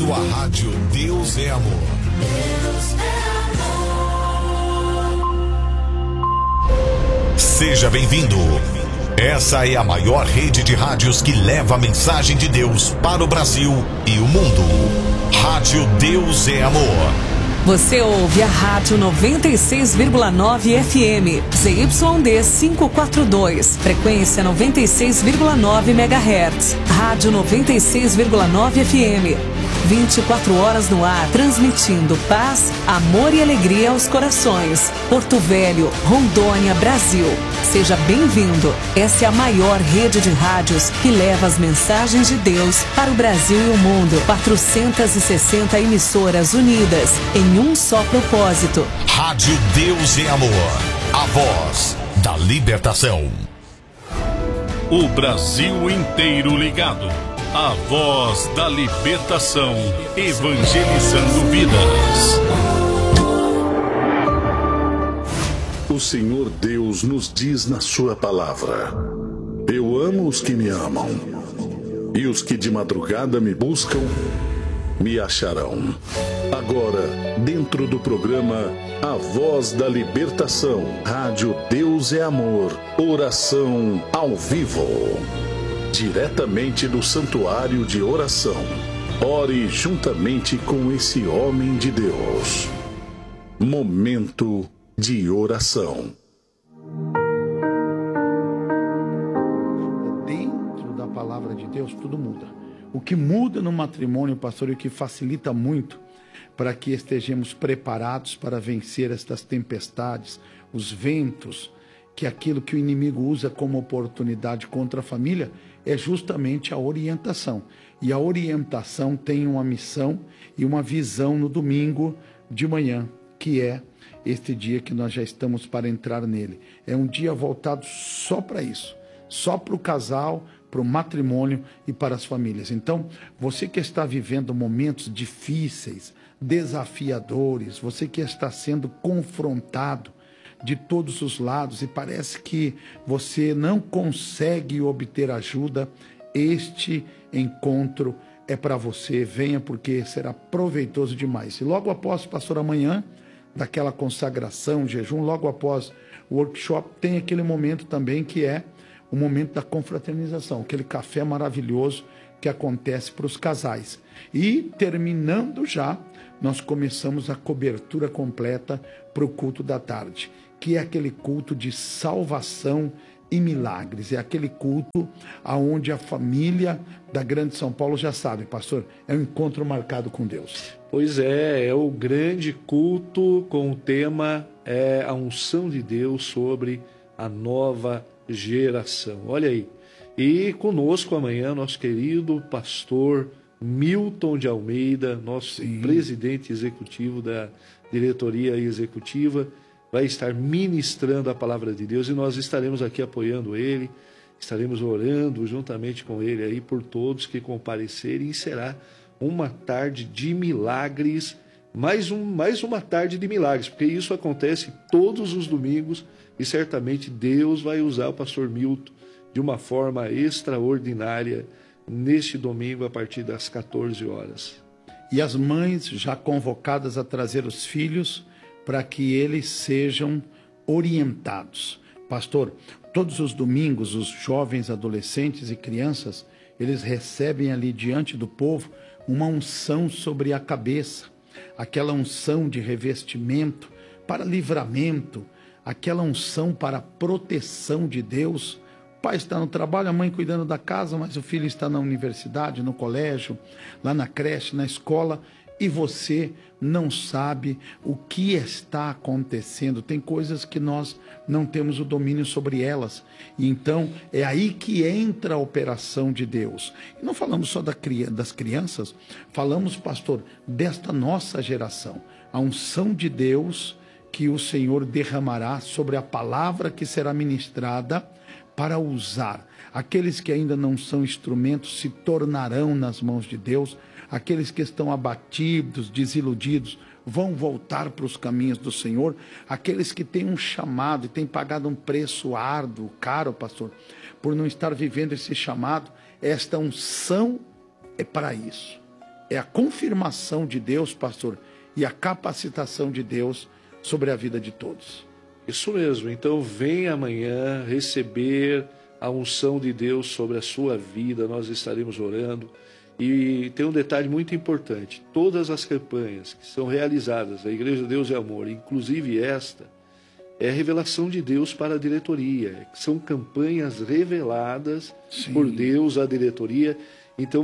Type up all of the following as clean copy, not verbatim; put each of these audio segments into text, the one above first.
com a Rádio Deus é Amor. Deus é amor. Seja bem-vindo. Essa é a maior rede de rádios que leva a mensagem de Deus para o Brasil e o mundo. Rádio Deus é Amor. Você ouve a Rádio 96,9 FM, ZYD 542, frequência 96,9 MHz, Rádio 96,9 FM, 24 horas no ar, transmitindo paz, amor e alegria aos corações. Porto Velho, Rondônia, Brasil. Seja bem-vindo. Essa é a maior rede de rádios que leva as mensagens de Deus para o Brasil e o mundo. 460 emissoras unidas em um só propósito. Rádio Deus é Amor. A voz da libertação. O Brasil inteiro ligado. A voz da libertação. Evangelizando vidas. O Senhor Deus nos diz na sua palavra: eu amo os que me amam, e os que de madrugada me buscam, me acharão. Agora, dentro do programa A Voz da Libertação, Rádio Deus é Amor, oração ao vivo. Diretamente do Santuário de Oração. Ore juntamente com esse homem de Deus. Momento de oração. Dentro da palavra de Deus, tudo muda. O que muda no matrimônio, pastor, e o que facilita muito para que estejamos preparados para vencer estas tempestades, os ventos, que aquilo que o inimigo usa como oportunidade contra a família, é justamente a orientação. E a orientação tem uma missão e uma visão no domingo de manhã, que é este dia que nós já estamos para entrar nele. É um dia voltado só para isso, só para o casal, para o matrimônio e para as famílias. Então, você que está vivendo momentos difíceis, desafiadores, você que está sendo confrontado de todos os lados e parece que você não consegue obter ajuda, este encontro é para você. Venha, porque será proveitoso demais. E logo após, pastor, amanhã, daquela consagração, jejum, logo após o workshop, tem aquele momento também que é o momento da confraternização, aquele café maravilhoso que acontece para os casais. E terminando já, nós começamos a cobertura completa para o culto da tarde, que é aquele culto de salvação e milagres. É aquele culto aonde a família da Grande São Paulo já sabe, pastor, é um encontro marcado com Deus. Pois é o grande culto com o tema a unção de Deus sobre a nova geração. Olha aí. E conosco amanhã, nosso querido pastor Milton de Almeida, nosso presidente executivo da diretoria executiva, vai estar ministrando a palavra de Deus e nós estaremos aqui apoiando ele, estaremos orando juntamente com ele aí por todos que comparecerem e será uma tarde de milagres, mais uma tarde de milagres, porque isso acontece todos os domingos e certamente Deus vai usar o pastor Milton de uma forma extraordinária neste domingo a partir das 14 horas. E as mães já convocadas a trazer os filhos para que eles sejam orientados. Pastor, todos os domingos, os jovens, adolescentes e crianças, eles recebem ali diante do povo uma unção sobre a cabeça, aquela unção de revestimento para livramento, aquela unção para proteção de Deus. O pai está no trabalho, a mãe cuidando da casa, mas o filho está na universidade, no colégio, lá na creche, na escola, e você não sabe o que está acontecendo. Tem coisas que nós não temos o domínio sobre elas. E então é aí que entra a operação de Deus. E não falamos só das crianças, falamos, pastor, desta nossa geração. A unção de Deus que o Senhor derramará sobre a palavra que será ministrada para usar. Aqueles que ainda não são instrumentos se tornarão nas mãos de Deus. Aqueles que estão abatidos, desiludidos, vão voltar para os caminhos do Senhor. Aqueles que têm um chamado e têm pagado um preço árduo, caro, pastor, por não estar vivendo esse chamado, esta unção é para isso. é a confirmação de Deus, pastor, e a capacitação de Deus sobre a vida de todos. Isso mesmo. Então vem amanhã receber a unção de Deus sobre a sua vida. Nós estaremos orando. E tem um detalhe muito importante. Todas as campanhas que são realizadas na Igreja Deus e Amor, inclusive esta, é revelação de Deus para a diretoria. São campanhas reveladas por Deus à diretoria. Então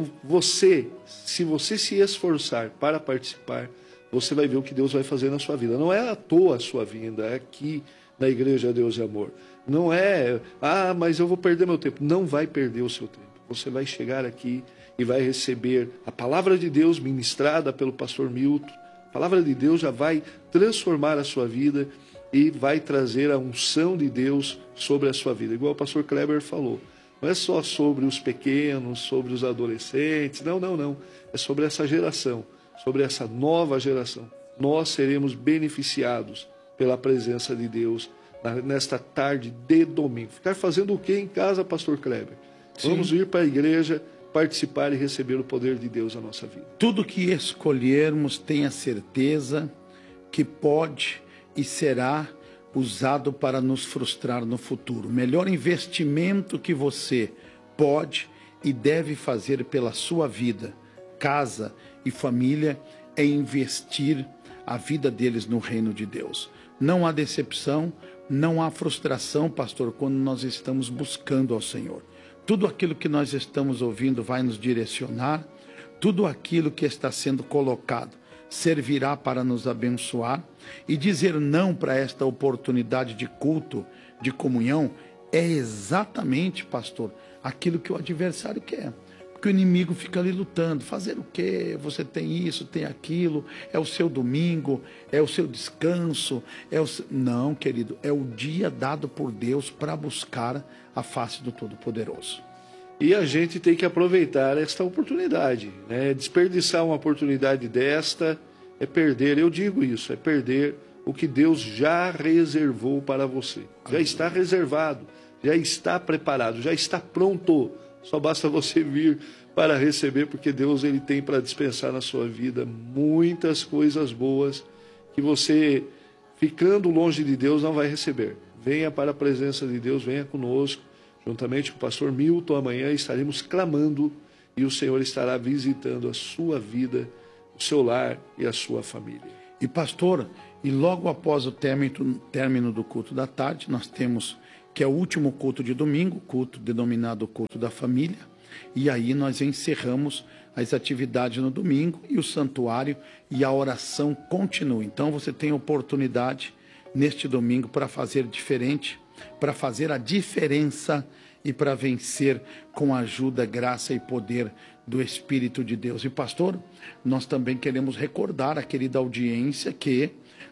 se você se esforçar para participar, você vai ver o que Deus vai fazer na sua vida. Não é à toa a sua vinda aqui na Igreja Deus e Amor. Não é, mas eu vou perder meu tempo. Não vai perder o seu tempo. Você vai chegar aqui e vai receber a palavra de Deus ministrada pelo pastor Milton. A palavra de Deus já vai transformar a sua vida e vai trazer a unção de Deus sobre a sua vida. Igual o pastor Kleber falou. Não é só sobre os pequenos, sobre os adolescentes. Não. É sobre essa geração, sobre essa nova geração. Nós seremos beneficiados pela presença de Deus nesta tarde de domingo. Ficar fazendo o que em casa, pastor Kleber? Vamos ir para a igreja, participar e receber o poder de Deus na nossa vida. Tudo que escolhermos, tenha certeza que pode e será usado para nos frustrar no futuro. O melhor investimento que você pode e deve fazer pela sua vida, casa e família é investir a vida deles no reino de Deus. Não há decepção, não há frustração, pastor, quando nós estamos buscando ao Senhor. Tudo aquilo que nós estamos ouvindo vai nos direcionar, tudo aquilo que está sendo colocado servirá para nos abençoar, e dizer não para esta oportunidade de culto, de comunhão, é exatamente, pastor, aquilo que o adversário quer. Porque o inimigo fica ali lutando, fazer o quê? Você tem isso, tem aquilo, é o seu domingo, é o seu descanso, Não, querido, é o dia dado por Deus para buscar a face do Todo-Poderoso. E a gente tem que aproveitar esta oportunidade, né? Desperdiçar uma oportunidade desta é perder, eu digo isso, é perder o que Deus já reservou para você. Já está reservado, já está preparado, já está pronto. Só basta você vir para receber, porque Deus ele tem para dispensar na sua vida muitas coisas boas que você, ficando longe de Deus, não vai receber. Venha para a presença de Deus, venha conosco. Juntamente com o pastor Milton, amanhã estaremos clamando e o Senhor estará visitando a sua vida, o seu lar e a sua família. E pastor, e logo após o término do culto da tarde, nós temos que é o último culto de domingo, culto denominado culto da família, e aí nós encerramos as atividades no domingo e o santuário e a oração continua. Então você tem oportunidade neste domingo para fazer diferente, para fazer a diferença e para vencer com a ajuda, graça e poder do Espírito de Deus. E pastor, nós também queremos recordar a querida audiência que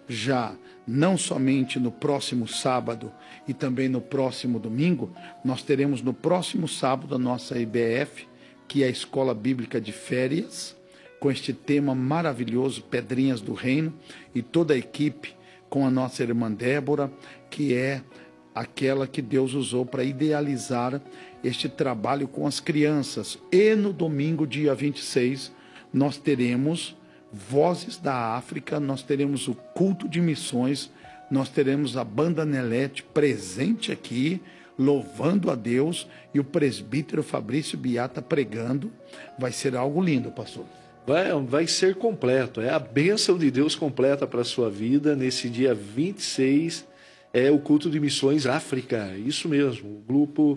já não somente no próximo sábado e também no próximo domingo, nós teremos no próximo sábado a nossa IBF, que é a Escola Bíblica de Férias, com este tema maravilhoso, Pedrinhas do Reino, e toda a equipe com a nossa irmã Débora, que é aquela que Deus usou para idealizar este trabalho com as crianças. E no domingo, dia 26, nós teremos Vozes da África, nós teremos o culto de missões, nós teremos a banda Nelete presente aqui, louvando a Deus, e o presbítero Fabrício Biata pregando. Vai ser algo lindo, pastor. Vai ser completo, é a bênção de Deus completa para a sua vida. Nesse dia 26 é o culto de missões África, isso mesmo, o grupo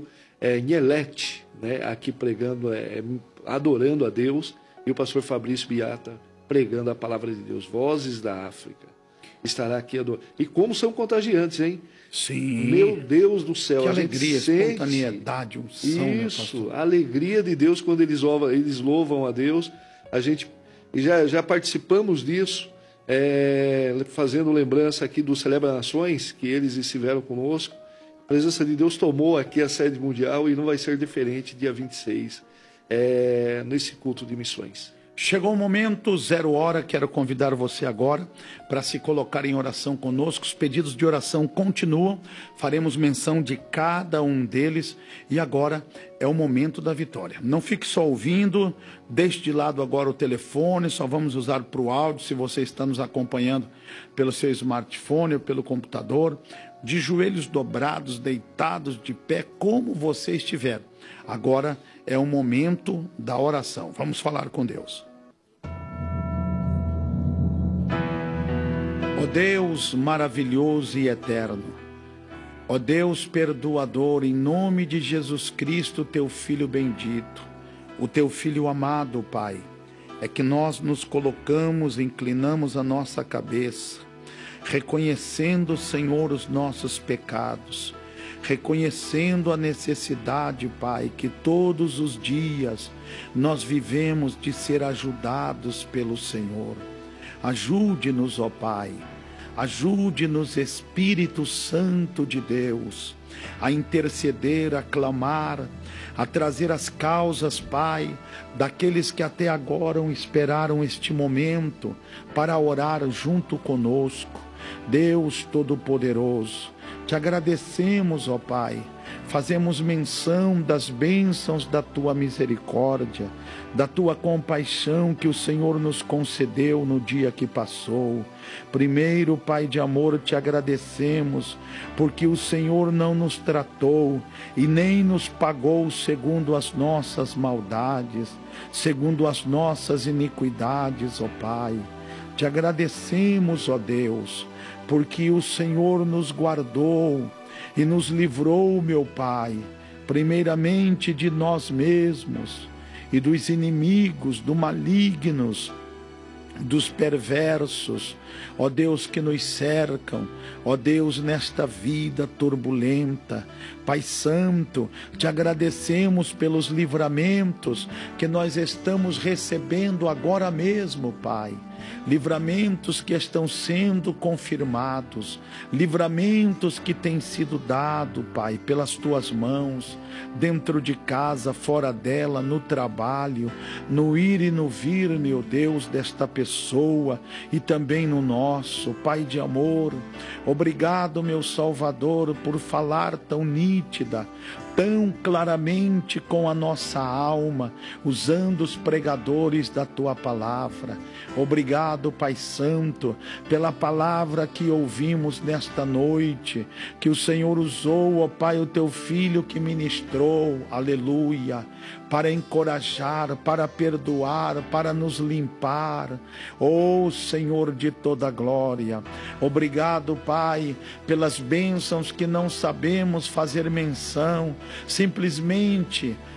Nelete, né, aqui pregando, adorando a Deus, e o pastor Fabrício Biata pregando a palavra de Deus. Vozes da África estará aqui adorando. E como são contagiantes, hein? Sim. Meu Deus do céu. Que a alegria, gente sente espontaneidade, unção. isso, a alegria de Deus quando eles louvam a Deus. A gente já participamos disso, fazendo lembrança aqui do Celebra Nações, que eles estiveram conosco. A presença de Deus tomou aqui a sede mundial e não vai ser diferente dia 26, nesse culto de missões. Chegou o momento, 0 hora, quero convidar você agora para se colocar em oração conosco. Os pedidos de oração continuam, faremos menção de cada um deles e agora é o momento da vitória. Não fique só ouvindo, deixe de lado agora o telefone, só vamos usar para o áudio, se você está nos acompanhando pelo seu smartphone ou pelo computador, de joelhos dobrados, deitados, de pé, como você estiver. Agora é o momento da oração. Vamos falar com Deus. Ó Deus maravilhoso e eterno, ó Deus perdoador, em nome de Jesus Cristo, teu Filho bendito, o teu Filho amado, Pai, é que nós nos colocamos, inclinamos a nossa cabeça, reconhecendo, Senhor, os nossos pecados, reconhecendo a necessidade, Pai, que todos os dias nós vivemos de ser ajudados pelo Senhor. Ajude-nos, ó Pai, ajude-nos, Espírito Santo de Deus, a interceder, a clamar, a trazer as causas, Pai, daqueles que até agora esperaram este momento para orar junto conosco. Deus Todo-Poderoso, te agradecemos, ó Pai, fazemos menção das bênçãos da Tua misericórdia, da Tua compaixão que o Senhor nos concedeu no dia que passou. Primeiro, Pai de amor, te agradecemos, porque o Senhor não nos tratou e nem nos pagou segundo as nossas maldades, segundo as nossas iniquidades, ó Pai. Te agradecemos, ó Deus, porque o Senhor nos guardou e nos livrou, meu Pai, primeiramente de nós mesmos e dos inimigos, dos malignos, dos perversos, ó Deus, que nos cercam, ó Deus, nesta vida turbulenta. Pai Santo, te agradecemos pelos livramentos que nós estamos recebendo agora mesmo, Pai. Livramentos que estão sendo confirmados, livramentos que têm sido dados, Pai, pelas Tuas mãos, dentro de casa, fora dela, no trabalho, no ir e no vir, meu Deus, desta pessoa e também no nosso. Pai de amor, obrigado, meu Salvador, por falar tão nítida, tão claramente com a nossa alma, usando os pregadores da Tua palavra. Obrigado, Pai Santo, pela palavra que ouvimos nesta noite, que o Senhor usou, ó Pai, o Teu Filho que ministrou, aleluia, para encorajar, para perdoar, para nos limpar. Ó Senhor de toda glória, obrigado, Pai, pelas bênçãos que não sabemos fazer menção, simplesmente